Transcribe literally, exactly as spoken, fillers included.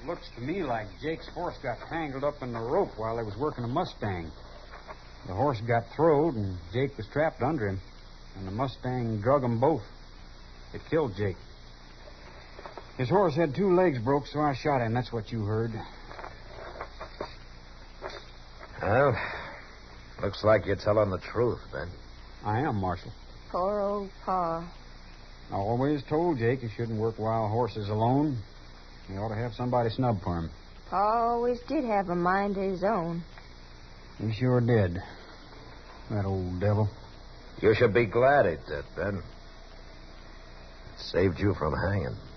Looks to me like Jake's horse got tangled up in the rope while he was working a Mustang. The horse got throwed, and Jake was trapped under him, and the Mustang drug them both. It killed Jake. His horse had two legs broke, so I shot him. That's what you heard. Well, looks like you're telling the truth, Ben. I am, Marshal. Poor old Pa. I always told Jake he shouldn't work wild horses alone. He ought to have somebody snub for him. Pa always did have a mind of his own. He sure did. That old devil. You should be glad he did, Ben. It saved you from hanging.